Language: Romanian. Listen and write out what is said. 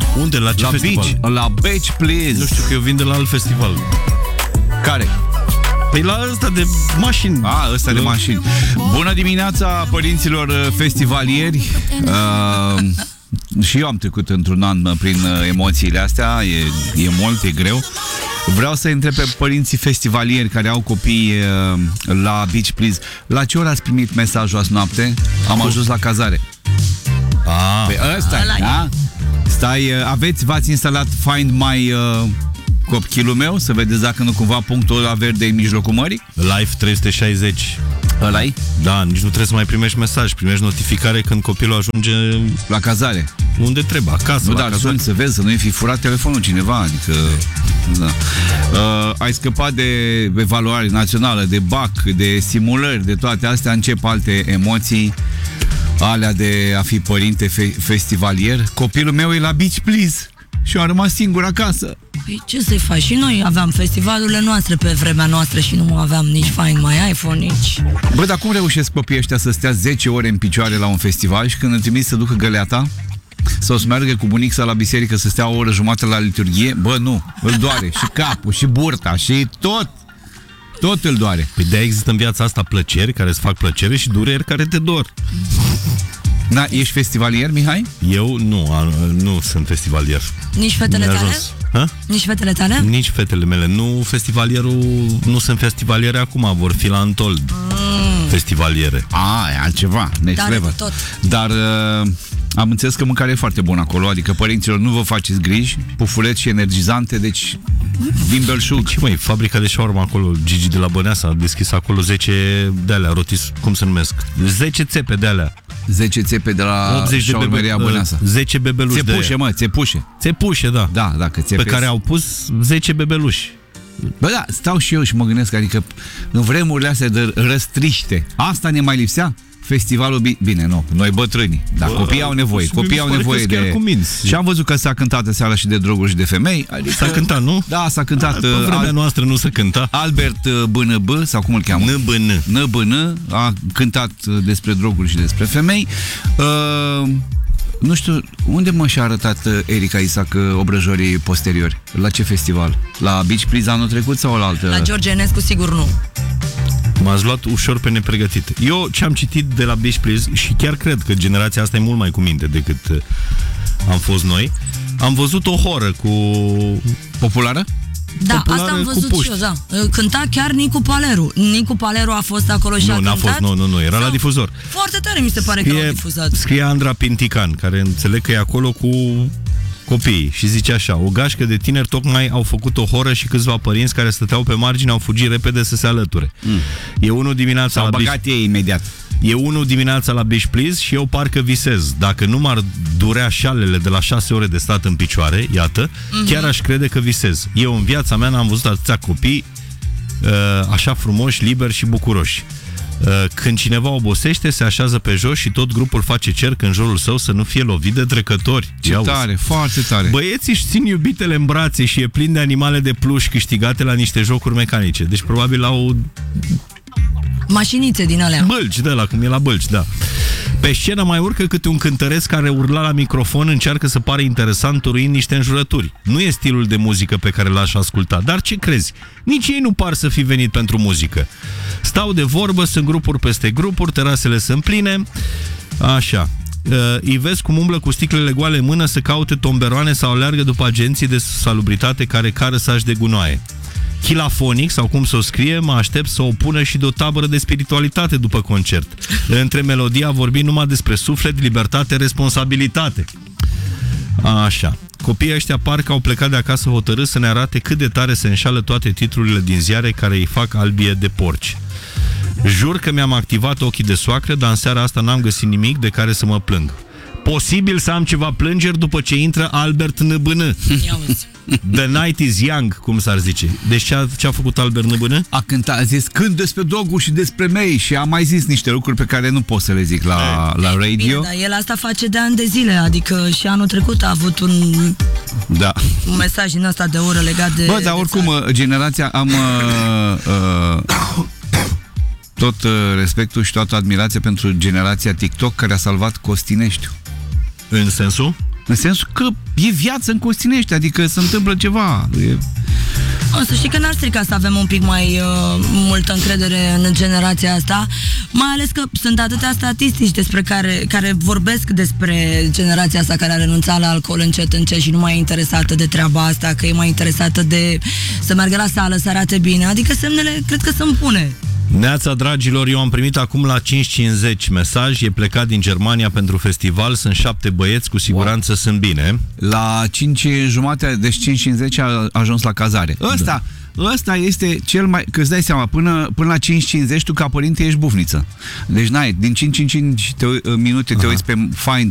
Unde? La ce festival? Beach. La Beach, please. Nu știu, că eu vin de la alt festival. Care? Păi la ăsta de mașini. Ăsta de mașini. Bună dimineața, părinților festivalieri. Și eu am trecut într-un an prin emoțiile astea. E mult, e greu. Vreau să întreb pe părinții festivalieri care au copii la Beach Please. La ce oră ați primit mesajul azi noapte? Am ajuns la cazare. Păi ăsta e, da? Stai, v-ați instalat Find My copilul meu? Să vedeți dacă nu cumva punctul ăla verde în mijlocul mării? Live 360. Ăla-i? Da, nici nu trebuie să mai primești mesaj. Primești notificare când copilul ajunge la cazare. Unde trebuie, acasă. Nu, dar suni să vezi, să nu-i fi furat telefonul cineva. Adică, da. Ai scăpat de evaluare națională, de BAC, de simulări, de toate astea. Încep alte emoții, alea de a fi părinte festivalier. Copilul meu e la Beach Please și eu am rămas singur acasă. Păi ce să-i faci? Și noi aveam festivalurile noastre pe vremea noastră și nu aveam nici Find My iPhone, nici... Bă, dar cum reușesc copiii ăștia să stea 10 ore în picioare la un festival și când îl trimis să ducă găleata sau să meargă cu bunica la biserică să stea o oră jumătate la liturghie? Bă, nu, îl doare și capul, și burta, și tot îl doare. Păi de-aia există în viața asta plăceri care îți fac plăcere și dureri care te dor. Da, ești festivalier, Mihai? Eu nu sunt festivalier. Nici fetele tale? Nici fetele tale? Nici fetele mele. Nu sunt festivaliere acum, vor fi la Untold festivaliere. E altceva, next level. Dar am înțeles că mâncarea e foarte bună acolo, adică părinților nu vă faceți griji, pufuleți și energizante, deci din belșug. Ce măi, fabrica de shawarma acolo, Gigi de la Băneasa a deschis acolo 10 de alea, rotis, cum se numesc? 10 țepe de alea. 10 țepe de la shawarmeria Băneasa. 10 bebeluși țepușe, da. Da, dacă țepezi. Pe care au pus 10 bebeluși. Bă, da, stau și eu și mă gândesc, adică în vremurile astea de răstriște, asta ne mai lipsea? Festivalul, bine, nu, noi bătrâni, dar copiii au nevoie, copiii au nevoie de... Și am văzut că s-a cântat seara și de droguri și de femei, adică... S-a cântat, nu? Da, s-a cântat... Pe vremea noastră nu se cânta. Albert BNB, sau cum îl cheamă? NBN a cântat despre droguri și despre femei. Nu știu, unde și-a arătat Erica Isac obrăjorii posteriori? La ce festival? La Beach Please anul trecut sau la altă? La George Enescu, sigur nu. M-ați luat ușor pe nepregătit. Eu ce am citit de la Beach Please, și chiar cred că generația asta e mult mai cu minte decât am fost noi, am văzut o horă cu... Populară? Da, asta am văzut și eu, da. Cânta chiar Nicu Paleru. Nicu Paleru a fost acolo și a cântat? Nu, era la difuzor. Foarte tare mi se pare că l-au difuzat. Scrie Andra Pintican, care înțeleg că e acolo cu copiii și zice așa: o gașcă de tineri tocmai au făcut o horă și câțiva părinți care stăteau pe margine au fugit repede să se alăture. E unul dimineața la băgat ei imediat. E 1 dimineața la Beach Please și eu parcă visez. Dacă nu m-ar durea șalele de la 6 ore de stat în picioare, iată, chiar aș crede că visez. Eu în viața mea n-am văzut atâția copii așa frumoși, liberi și bucuroși. Când cineva obosește, se așează pe jos și tot grupul face cerc în jurul său să nu fie lovit de trecători. Ce tare, foarte tare. Băieții își țin iubitele în brațe și e plin de animale de pluș câștigate la niște jocuri mecanice. Deci probabil au mașinițe din alea. Bălci, de la cum e la Bălci, da. Pe scenă mai urcă câte un cântăresc care urla la microfon, încearcă să pară interesant turuind niște înjurături. Nu e stilul de muzică pe care l-aș asculta, dar ce crezi? Nici ei nu par să fi venit pentru muzică. Stau de vorbă, sunt grupuri peste grupuri, terasele sunt pline. Așa. Îi vezi cum umblă cu sticlele goale în mână să caute tomberoane sau alergă după agenții de salubritate care cară saci de gunoaie. Chilafonic, sau cum să o scrie, mă aștept să o pună și de o tabără de spiritualitate după concert. Între melodii a vorbit numai despre suflet, libertate, responsabilitate. Așa. Copiii ăștia parcă au plecat de acasă hotărâți să ne arate cât de tare se înșală toate titlurile din ziare care îi fac albie de porci. Jur că mi-am activat ochii de soacră, dar în seara asta n-am găsit nimic de care să mă plâng. Posibil să am ceva plângeri după ce intră Albert NBN. The night is young, cum s-ar zice. Deci ce a făcut Albert NBN? A cântat, a zis cânt despre droguri și despre mei și a mai zis niște lucruri pe care nu pot să le zic la radio. Bine, dar el asta face de ani de zile, adică și anul trecut a avut un mesaj din ăsta de oră legat de... Bă, dar oricum, generația am... tot respectul și toată admirația pentru generația TikTok care a salvat Costineștiu. În sensul? În sensul că e viață în Costinești, adică se întâmplă ceva. Să știi că n-ar strica să avem un pic mai multă încredere în generația asta, mai ales că sunt atâtea statistici despre care vorbesc despre generația asta care a renunțat la alcool încet și nu mai e interesată de treaba asta, că e mai interesată de să meargă la sală, să arate bine, adică semnele cred că se împune. Neața, dragilor, eu am primit acum la 5.50 mesaj, e plecat din Germania pentru festival, sunt 7 băieți, cu siguranță sunt bine. La 5:30, deci 5:50 a ajuns la cazare. Ăsta este cel mai... Că îți dai seama, până la 5:50 tu ca părinte ești bufniță. Deci din 5 în 5 minute te uiți pe Find